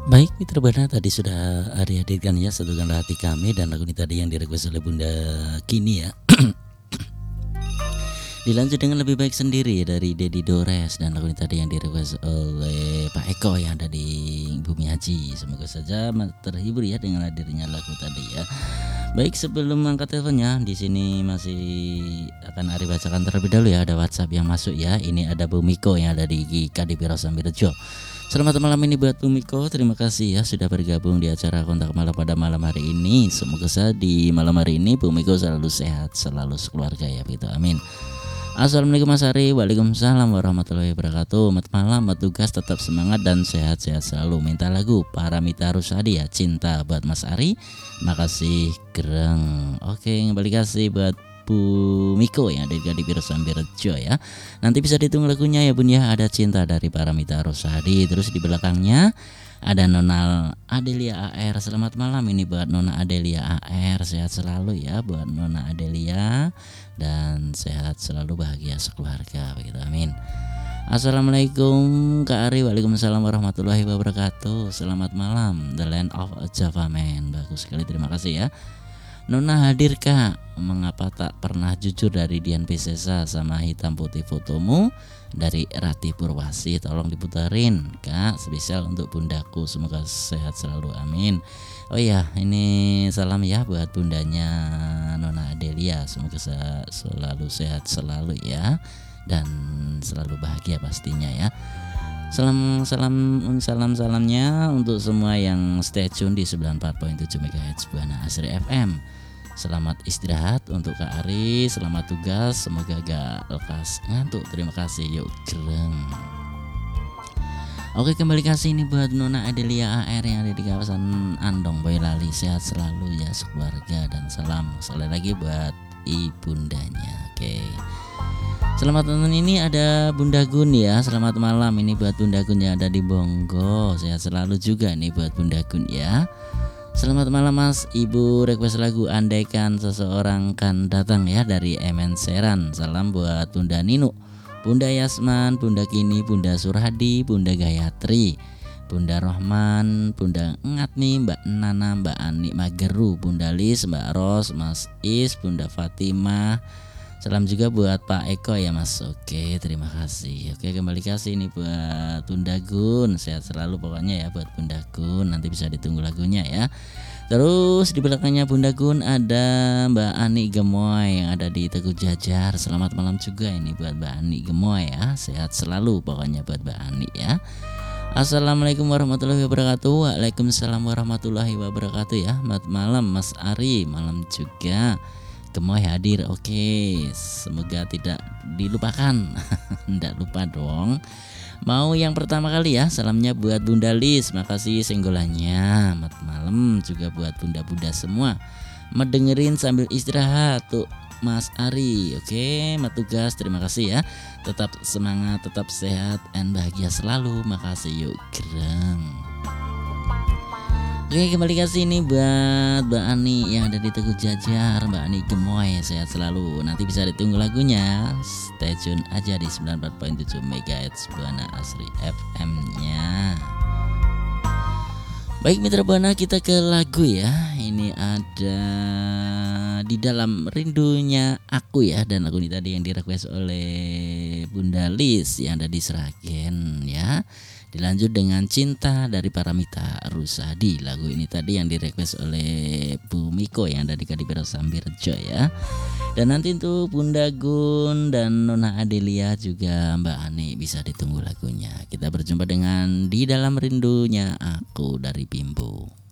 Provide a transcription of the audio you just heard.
Baik Mitra Buana, tadi sudah Ari hadirkan ya Satukanlah Hati Kami, dan lagu ini tadi yang direquest oleh Bunda Kini ya. Dilanjut dengan Lebih Baik Sendiri dari Dedi Dores, dan lagu ini tadi yang direquest oleh Pak Eko yang ada di Bumi Haji. Semoga saja terhibur ya dengan hadirnya lagu tadi ya. Baik, sebelum angkat teleponnya, di sini masih akan Ari bacakan terlebih dahulu ya, ada WhatsApp yang masuk ya. Ini ada Bu Miko yang ada di KDP Rosambirejo. Selamat malam ini buat Bu Miko, terima kasih ya sudah bergabung di acara Kontak Malam pada malam hari ini. Semoga saja di malam hari ini Bu Miko selalu sehat, selalu sekeluarga ya, begitu, amin. Assalamualaikum Mas Ari. Waalaikumsalam warahmatullahi wabarakatuh. Selamat malam, tugas tetap semangat dan sehat-sehat selalu. Minta lagu Paramita Rusady ya, Cinta buat Mas Ari. Makasih Gereng. Oke, kembali kasih buat Bu Miko yang ada di Rosambirejo ya. Nanti bisa ditunggu lagunya ya Bun ya. Ada Cinta dari Paramita Rusady. Terus di belakangnya ada Nona Adelia AR. Selamat malam ini buat Nona Adelia AR. Sehat selalu ya buat Nona Adelia, dan sehat selalu, bahagia sekeluarga, begitu, amin. Assalamualaikum Kak Ari. Waalaikumsalam warahmatullahi wabarakatuh. Selamat malam The Land of Java Man. Bagus sekali, terima kasih ya. Nona hadir Kak. Mengapa tak pernah jujur dari Dian Piscesa, sama Hitam Putih Fotomu dari Rati Purwasi. Tolong diputarin Kak, spesial untuk bundaku, semoga sehat selalu, amin. Oh iya, ini salam ya buat bundanya Nona Adelia, semoga selalu sehat selalu ya, dan selalu bahagia pastinya ya. Salamnya untuk semua yang stay tune di 94.7 MHz Buana Asri FM. Selamat istirahat untuk Kak Ari, selamat tugas, semoga gak lekas ngantuk. Terima kasih, yuk Gereng. Oke, kembali kasih ini buat Nona Adelia AR yang ada di kawasan Andong Boyolali. Sehat selalu ya sekeluarga, dan salam sekali lagi buat ibundanya. Oke, selamat nonton. Ini ada Bunda Gun ya. Selamat malam ini buat Bunda Gun yang ada di Bonggo. Sehat selalu juga nih buat Bunda Gun ya. Selamat malam Mas, Ibu request lagu Andaikan Seseorang Kan Datang ya dari MN Seran. Salam buat Bunda Ninu, Bunda Yasman, Bunda Kini, Bunda Surhadi, Bunda Gayatri, Bunda Rohman, Bunda Ngatmi, Mbak Nana, Mbak Ani Mageru, Bunda Lis, Mbak Ros, Mas Is, Bunda Fatimah. Salam juga buat Pak Eko ya Mas. Oke, terima kasih. Oke, kembali kasih ini buat Bunda Gun. Sehat selalu pokoknya ya buat Bunda Gun. Nanti bisa ditunggu lagunya ya. Terus di belakangnya Bunda Gun ada Mbak Ani Gemoy yang ada di Teguh Jajar. Selamat malam juga ini buat Mbak Ani Gemoy ya. Sehat selalu pokoknya buat Mbak Ani ya. Assalamualaikum warahmatullahi wabarakatuh. Waalaikumsalam warahmatullahi wabarakatuh ya. Selamat malam Mas Ari. Malam juga Gemoy hadir. Oke, semoga tidak dilupakan. Tidak lupa dong. Mau yang pertama kali ya, salamnya buat Bunda Lis. Makasih senggolannya. Selamat malam juga buat bunda-bunda semua. Mendengerin sambil istirahat tuh Mas Ari. Oke, tugas, terima kasih ya. Tetap semangat, tetap sehat, dan bahagia selalu. Makasih, yuk Gereng. Oke, kembali kasih ini buat Mbak Ani yang ada di Teguh Jajar. Mbak Ani Gemoy, sehat selalu. Nanti bisa ditunggu lagunya. Stay tune aja di 94.7 MHz Buana Asri FM-nya. Baik Mitra Buana, kita ke lagu ya. Ini ada Di Dalam Rindunya Aku ya, dan lagu ini tadi yang direquest oleh Bunda Lis yang ada di Sragen ya. Dilanjut dengan Cinta dari Paramita Rusady. Lagu ini tadi yang direquest oleh Bu Miko yang ada di KDP Rosambirejo ya. Dan nanti untuk Bunda Gun dan Nona Adelia juga Mbak Ani bisa ditunggu lagunya. Kita berjumpa dengan Di Dalam Rindunya Aku dari Bimbo.